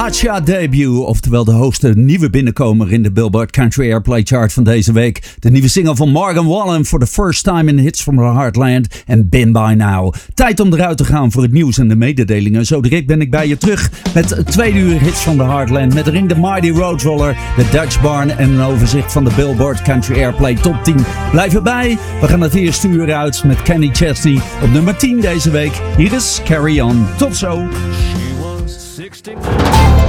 Hotshot debut, oftewel de hoogste nieuwe binnenkomer in de Billboard Country Airplay Chart van deze week. De nieuwe single van Morgan Wallen for the first time in Hits from the Heartland en Been By Now. Tijd om eruit te gaan voor het nieuws en de mededelingen. Zo direct ben ik bij je terug met 2 uur Hits from the Heartland. Met erin de Mighty Roadroller, de Dutch Barn en een overzicht van de Billboard Country Airplay Top 10. Blijf erbij, we gaan het eerste uur uit met Kenny Chesney op nummer 10 deze week. Hier is Carry On. Tot zo.